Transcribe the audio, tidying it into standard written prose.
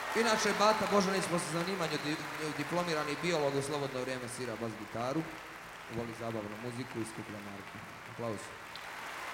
Inače, Bata Božanić po zanimanju diplomirani biolog, u slobodno vrijeme svira bas gitaru, voli zabavnu muziku i skuplja marke. Aplauz.